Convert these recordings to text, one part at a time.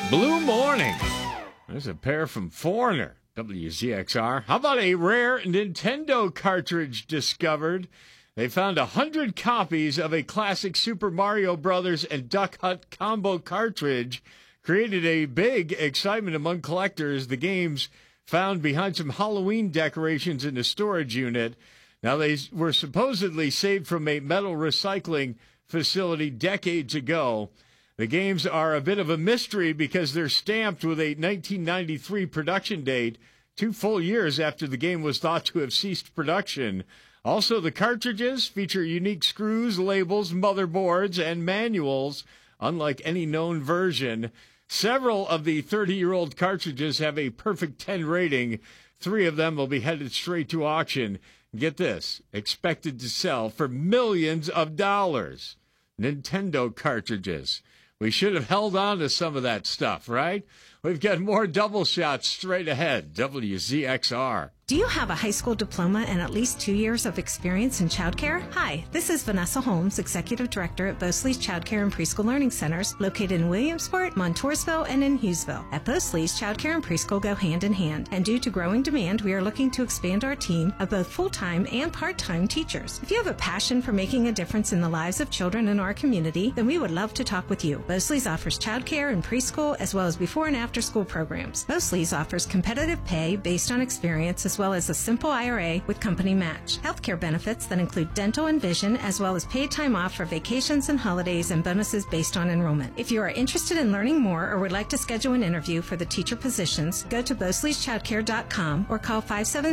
Blue Morning. There's a pair from Foreigner, WZXR. How about a rare Nintendo cartridge discovered? They found 100 copies of a classic Super Mario Brothers and Duck Hunt combo cartridge. Created a big excitement among collectors. The games found behind some Halloween decorations in the storage unit. Now, they were supposedly saved from a metal recycling facility decades ago. The games are a bit of a mystery because they're stamped with a 1993 production date, 2 full years after the game was thought to have ceased production. Also, the cartridges feature unique screws, labels, motherboards, and manuals, unlike any known version. Several of the 30-year-old cartridges have a perfect 10 rating. 3 of them will be headed straight to auction. Get this, expected to sell for millions of dollars. Nintendo cartridges. We should have held on to some of that stuff, right? We've got more double shots straight ahead. WZXR. Do you have a high school diploma and at least 2 years of experience in childcare? Hi, this is Vanessa Holmes, Executive Director at Bosley's Childcare and Preschool Learning Centers, located in Williamsport, Montoursville, and in Hughesville. At Bosley's, childcare and preschool go hand in hand, and due to growing demand, we are looking to expand our team of both full-time and part-time teachers. If you have a passion for making a difference in the lives of children in our community, then we would love to talk with you. Bosley's offers childcare and preschool, as well as before and after school programs. Bosley's offers competitive pay based on experience, as well as a simple IRA with company match. Healthcare benefits that include dental and vision, as well as paid time off for vacations and holidays and bonuses based on enrollment. If you are interested in learning more or would like to schedule an interview for the teacher positions, go to Bosley'sChildcare.com or call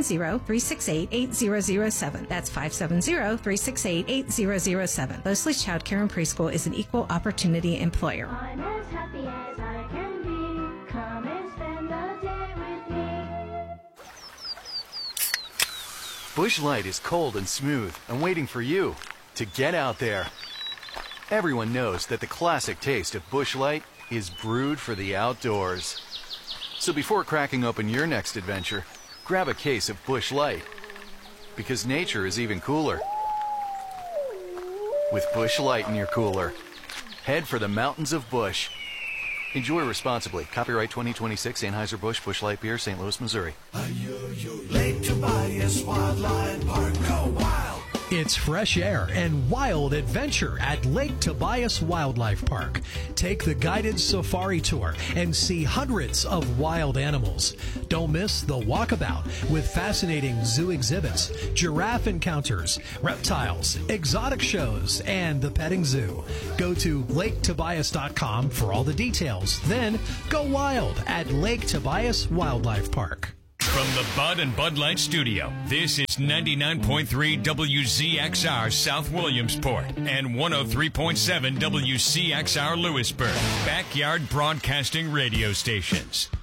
570-368-8007. That's 570-368-8007. Bosley's Childcare and Preschool is an equal opportunity employer. I'm as happy as I can be. Come and spend the day with me. Busch Light is cold and smooth and waiting for you to get out there. Everyone knows that the classic taste of Busch Light is brewed for the outdoors. So before cracking open your next adventure, grab a case of Busch Light. Because nature is even cooler with Busch Light in your cooler. Head for the mountains of Busch. Enjoy responsibly. Copyright 2026 Anheuser-Busch Busch Light Beer, St. Louis, Missouri. Lake Tobias Wildlife Park. Go wild! It's fresh air and wild adventure at Lake Tobias Wildlife Park. Take the guided safari tour and see hundreds of wild animals. Don't miss the walkabout with fascinating zoo exhibits, giraffe encounters, reptiles, exotic shows, and the petting zoo. Go to LakeTobias.com for all the details. Then go wild at Lake Tobias Wildlife Park. From the Bud and Bud Light Studio, this is 99.3 WZXR South Williamsport and 103.7 WCXR Lewisburg, backyard broadcasting radio stations.